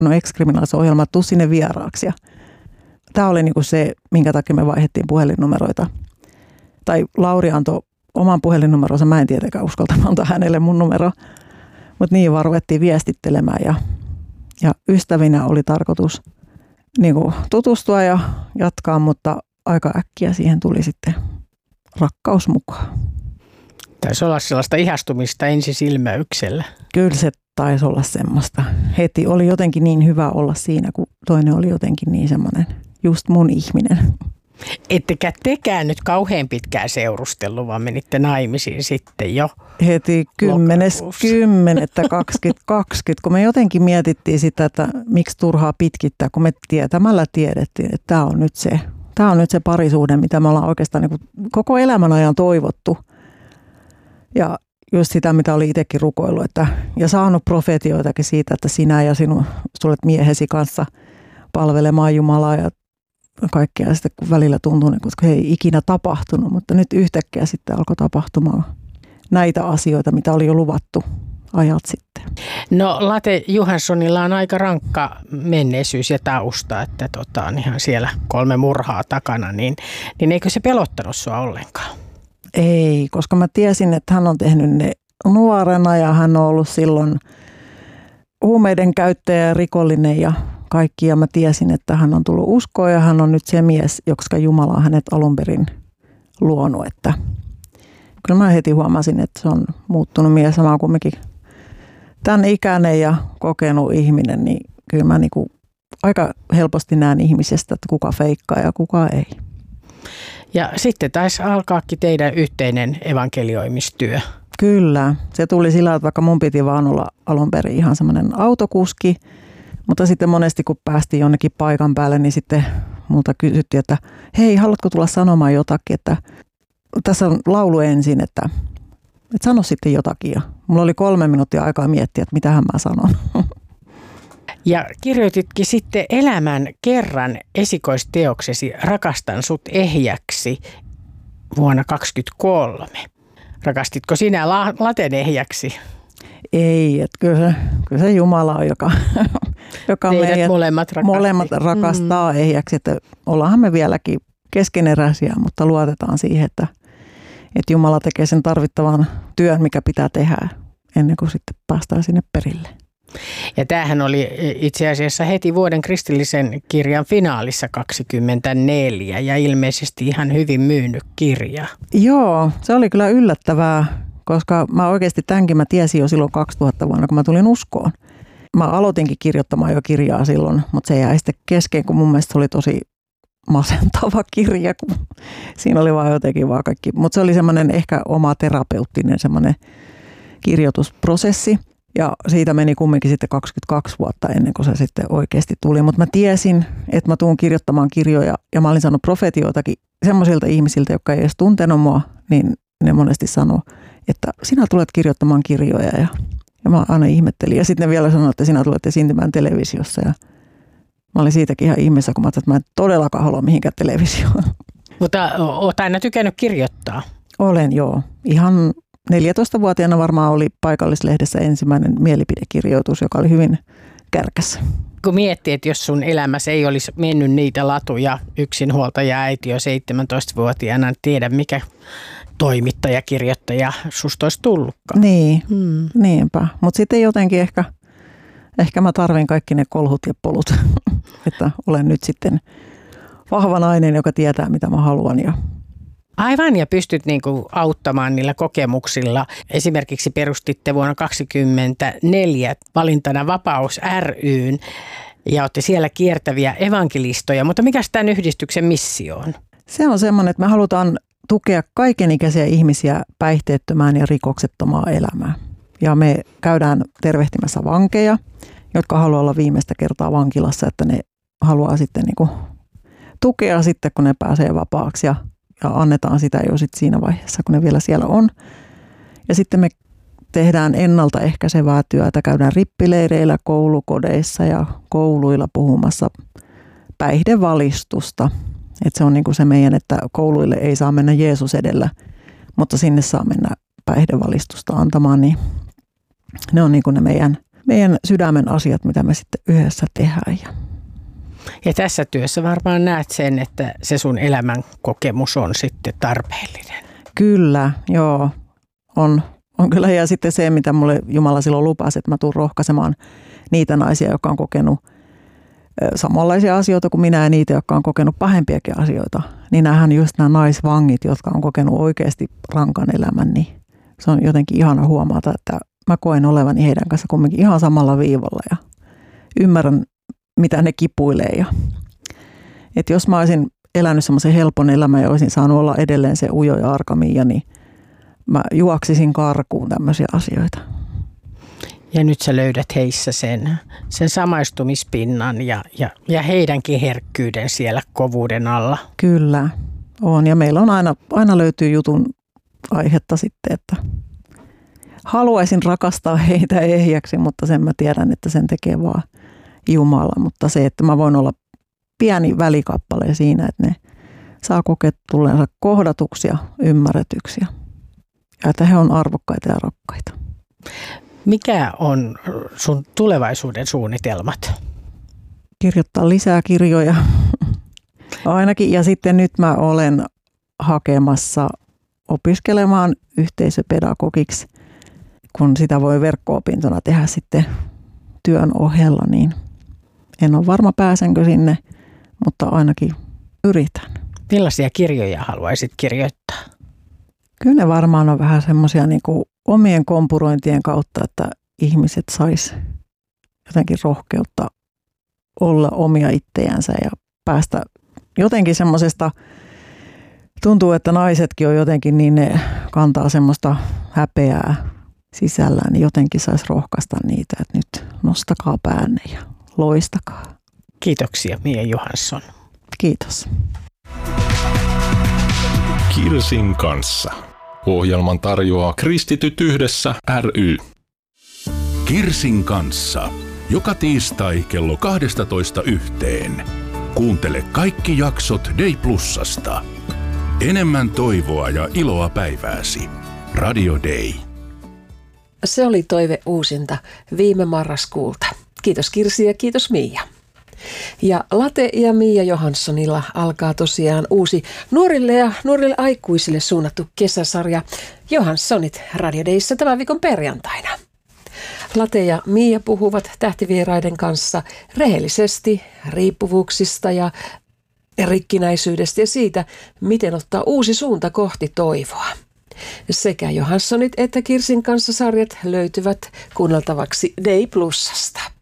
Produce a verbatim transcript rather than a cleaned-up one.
no ex-kriminaalisohjelma, tuu sinne vieraaksi. Ja tämä oli niin kuin se, minkä takia me vaihdettiin puhelinnumeroita. Tai Lauri antoi oman puhelinnumeronsa, mä en tietenkään uskalta antaa hänelle mun numero. Mutta niin vaan ruvettiin viestittelemään ja, ja ystävinä oli tarkoitus niin kuin tutustua ja jatkaa, mutta aika äkkiä siihen tuli sitten rakkaus mukaan. Taisi olla sellaista ihastumista ensisilmäyksellä. Kyllä se taisi olla semmoista. Heti oli jotenkin niin hyvä olla siinä, kun toinen oli jotenkin niin semmoinen just mun ihminen. Ettekä tekään nyt kauhean pitkään seurustellut, vaan menitte naimisiin sitten jo. Heti kymmenes kymmenettä kaksituhattakaksikymmentä, kun me jotenkin mietittiin sitä, että miksi turhaa pitkittää, kun me tietämällä tiedettiin, että tämä on nyt se, tämä on nyt se parisuhde, mitä me ollaan oikeastaan niin kuin koko elämän ajan toivottu. Ja just sitä, mitä oli itsekin rukoillut, että, ja saanut profetioitakin siitä, että sinä ja sinun sulet miehesi kanssa palvelemaan Jumalaa ja kaikkea sitten, kun välillä tuntui, koska ei ikinä tapahtunut, mutta nyt yhtäkkiä sitten alkoi tapahtumaan näitä asioita, mitä oli jo luvattu ajat sitten. No Late Johanssonilla on aika rankka menneisyys ja tausta, että tota, on ihan siellä kolme murhaa takana, niin, niin eikö se pelottanut sua ollenkaan? Ei, koska mä tiesin, että hän on tehnyt ne nuorena ja hän on ollut silloin huumeiden käyttäjä ja rikollinen ja kaikki. Ja mä tiesin, että hän on tullut uskoon ja hän on nyt se mies, joka Jumala on hänet alun perin luonut. Että kyllä mä heti huomasin, että se on muuttunut mies samaan kumminkin tämän ikäinen ja kokenut ihminen. Niin kyllä mä niinku aika helposti näen ihmisestä, että kuka feikkaa ja kuka ei. Ja sitten taisi alkaakin teidän yhteinen evankelioimistyö. Kyllä. Se tuli sillä, että vaikka mun piti vaan olla alun perin ihan semmoinen autokuski, mutta sitten monesti kun päästiin jonnekin paikan päälle, niin sitten multa kysyttiin, että hei, haluatko tulla sanomaan jotakin, että tässä on laulu ensin, että, että sano sitten jotakin. Ja mulla oli kolme minuuttia aikaa miettiä, että mitähän mä sanon. Ja kirjoititkin sitten elämän kerran esikoisteoksesi Rakastan sut ehjäksi vuonna kaksituhattakaksikymmentäkolme. Rakastitko sinä la- Laten ehjäksi? Ei, että kyllä se, kyllä se Jumala on, joka, joka meidät molemmat, molemmat rakastaa mm. ehjäksi. Että ollaanhan me vieläkin keskeneräisiä, mutta luotetaan siihen, että, että Jumala tekee sen tarvittavan työn, mikä pitää tehdä ennen kuin sitten päästään sinne perille. Ja tämähän oli itse asiassa heti vuoden kristillisen kirjan finaalissa kaksikymmentäneljä ja ilmeisesti ihan hyvin myynyt kirja. Joo, se oli kyllä yllättävää, koska mä oikeasti tämänkin mä tiesin jo silloin kaksituhatta vuonna, kun mä tulin uskoon. Mä aloitinkin kirjoittamaan jo kirjaa silloin, mutta se jäi sitten kesken, kun mun mielestä se oli tosi masentava kirja, kun siinä oli vaan jotenkin vaan kaikki. Mutta se oli semmoinen ehkä oma terapeuttinen semmoinen kirjoitusprosessi. Ja siitä meni kumminkin sitten kaksikymmentäkaksi vuotta ennen kuin se sitten oikeasti tuli. Mutta mä tiesin, että mä tuun kirjoittamaan kirjoja ja mä olin saanut profetioitakin semmoisilta ihmisiltä, jotka ei edes tuntenut mua, niin ne monesti sanoi, että sinä tulet kirjoittamaan kirjoja ja, ja mä aina ihmettelin. Ja sitten ne vielä sanoivat, että sinä tulet esiintymään televisiossa ja mä olin siitäkin ihan ihmeessä, kun mä ajattelin, että mä en todellakaan halua mihinkään televisioon. Mutta oot aina tykännyt kirjoittaa? Olen, joo. Ihan neljätoistavuotiaana varmaan oli paikallislehdessä ensimmäinen mielipidekirjoitus, joka oli hyvin kärkässä. Kun miettii, että jos sun elämässä ei olisi mennyt niitä latuja, yksinhuoltaja äiti jo seitsemäntoistavuotiaana, en tiedä mikä toimittaja, kirjoittaja susta olisi tullutkaan. Niin, hmm. niinpä. Mutta sitten jotenkin ehkä, ehkä mä tarvin kaikki ne kolhut ja polut, että olen nyt sitten vahva nainen, joka tietää mitä mä haluan ja aivan, ja pystyt niin kuin auttamaan niillä kokemuksilla. Esimerkiksi perustitte vuonna kaksikymmentäneljä Valintana Vapaus ry:n ja olette siellä kiertäviä evankelistoja. Mutta mikä tämän yhdistyksen missio on? Se on semmoinen, että me halutaan tukea kaikenikäisiä ihmisiä päihteettömään ja rikoksettomaan elämään. Ja me käydään tervehtimässä vankeja, jotka haluaa olla viimeistä kertaa vankilassa, että ne haluaa sitten niin kuin tukea sitten, kun ne pääsee vapaaksi ja Ja annetaan sitä jo sit siinä vaiheessa, kun ne vielä siellä on. Ja sitten me tehdään ennaltaehkäisevää työtä, käydään rippileireillä, koulukodeissa ja kouluilla puhumassa päihdevalistusta. Et se on niinku se meidän, että kouluille ei saa mennä Jeesus edellä, mutta sinne saa mennä päihdevalistusta antamaan. Niin ne on niinku ne meidän meidän sydämen asiat, mitä me sitten yhdessä tehdään. Ja, ja tässä työssä varmaan näet sen, että se sun elämän kokemus on sitten tarpeellinen. Kyllä, joo. On, on kyllä. Ja sitten se, mitä mulle Jumala silloin lupasi, että mä tuun rohkaisemaan niitä naisia, jotka on kokenut samanlaisia asioita kuin minä ja niitä, jotka on kokenut pahempiakin asioita. Niin nämähän just nämä naisvangit, jotka on kokenut oikeasti rankan elämän, niin se on jotenkin ihana huomata, että mä koen olevani heidän kanssa kumminkin ihan samalla viivalla ja ymmärrän, mitä ne kipuilee. Ja, että jos mä olisin elänyt semmoisen helpon elämän ja olisin saanut olla edelleen se ujo ja arka Miia, niin mä juoksisin karkuun tämmöisiä asioita. Ja nyt sä löydät heissä sen, sen samaistumispinnan ja, ja, ja heidänkin herkkyyden siellä kovuuden alla. Kyllä, on. Ja meillä on aina, aina löytyy jutun aihetta sitten, että haluaisin rakastaa heitä ehjäksi, mutta sen mä tiedän, että sen tekee vaan Jumala. Mutta se, että mä voin olla pieni välikappale siinä, että ne saa kokea tulleensa kohdatuksi ja ymmärretyksi. Ja että he on arvokkaita ja rakkaita. Mikä on sun tulevaisuuden suunnitelmat? Kirjoittaa lisää kirjoja ainakin. Ja sitten nyt mä olen hakemassa opiskelemaan yhteisöpedagogiksi, kun sitä voi verkko-opintona tehdä sitten työn ohella, niin en ole varma pääsenkö sinne, mutta ainakin yritän. Millaisia kirjoja haluaisit kirjoittaa? Kyllä ne varmaan on vähän semmoisia niin kuin omien kompurointien kautta, että ihmiset sais jotenkin rohkeutta olla omia ittejänsä ja päästä jotenkin semmoisesta, tuntuu, että naisetkin on jotenkin niin, ne kantaa semmoista häpeää sisällään, niin jotenkin saisi rohkaista niitä, että nyt nostakaa päänne ja loistakaa. Kiitoksia Mia Johansson. Kiitos. Kirsin kanssa. Ohjelman tarjoaa Kristityt yhdessä ry. Kirsin kanssa. Joka tiistai kello kaksitoista yhteen. Kuuntele kaikki jaksot Day Plusasta. Enemmän toivoa ja iloa päivääsi. Radio Day. Se oli toive uusinta viime marraskuulta. Kiitos Kirsi ja kiitos Miia. Ja Late ja Mia Johanssonilla alkaa tosiaan uusi nuorille ja nuorille aikuisille suunnattu kesäsarja Johanssonit Radio Dayssä tämän viikon perjantaina. Late ja Mia puhuvat tähtivieraiden kanssa rehellisesti riippuvuuksista ja rikkinäisyydestä ja siitä, miten ottaa uusi suunta kohti toivoa. Sekä Johanssonit että Kirsin kanssa sarjat löytyvät kuunneltavaksi Day Plusasta.